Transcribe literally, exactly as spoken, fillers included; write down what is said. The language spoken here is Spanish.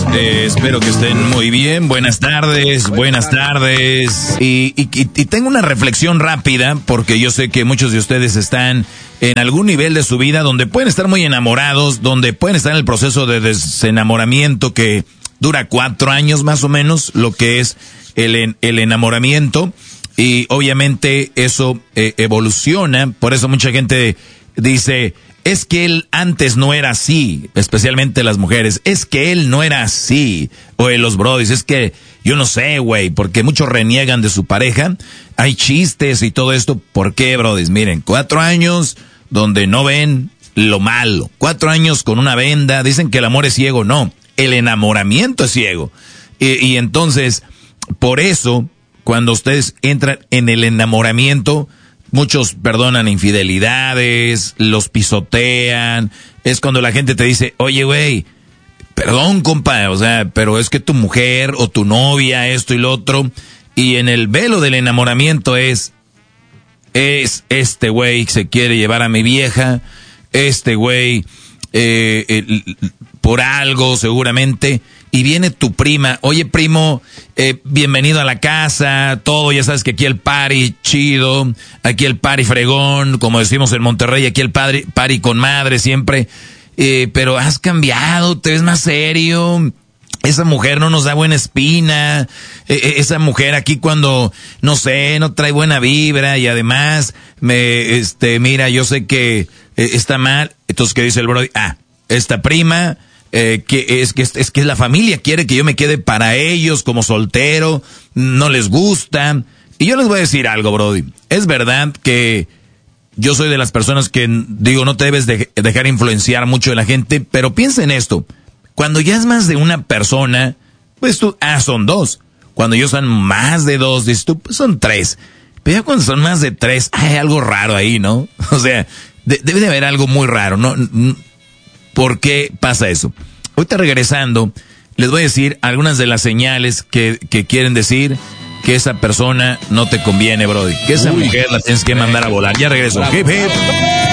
Eh, espero que estén muy bien. Buenas tardes, buenas tardes. Y, y, y tengo una reflexión rápida, porque yo sé que muchos de ustedes están en algún nivel de su vida donde pueden estar muy enamorados, donde pueden estar en el proceso de desenamoramiento que dura cuatro años más o menos, lo que es el, el enamoramiento. Y obviamente eso eh, evoluciona, por eso mucha gente dice, es que él antes no era así, especialmente las mujeres, es que él no era así, o los brodis, es que yo no sé, güey, porque muchos reniegan de su pareja, hay chistes y todo esto, ¿por qué, brodis? Miren, cuatro años donde no ven lo malo, cuatro años con una venda, dicen que el amor es ciego, no, el enamoramiento es ciego, y, y entonces, por eso, cuando ustedes entran en el enamoramiento, muchos perdonan infidelidades, los pisotean. Es cuando la gente te dice, oye, güey, perdón, compa, o sea, pero es que tu mujer o tu novia, esto y lo otro. Y en el velo del enamoramiento es, es este güey se quiere llevar a mi vieja, este güey, eh, eh, por algo seguramente. Y viene tu prima, oye primo, eh, bienvenido a la casa, todo, ya sabes que aquí el party chido, aquí el party fregón, como decimos en Monterrey, aquí el party, party con madre siempre, eh, pero has cambiado, te ves más serio, esa mujer no nos da buena espina, eh, esa mujer aquí cuando, no sé, no trae buena vibra y además, me, este, mira, yo sé que eh, está mal, entonces ¿qué dice el brody? Ah, esta prima... Eh, que es que es, es que la familia quiere que yo me quede para ellos como soltero, no les gusta. Y yo les voy a decir algo, brody. Es verdad que yo soy de las personas que digo no te debes de, dejar influenciar mucho de la gente, pero piensa en esto. Cuando ya es más de una persona, pues tú, ah, son dos. Cuando yo son más de dos, dices tú, pues son tres. Pero ya cuando son más de tres, hay algo raro ahí, ¿no? O sea, de, debe de haber algo muy raro, ¿no? ¿Por qué pasa eso? Ahorita regresando, les voy a decir algunas de las señales que, que quieren decir que esa persona no te conviene, brody. Que esa Uy, mujer la tienes que mandar a volar. Ya regreso. Hip, hip.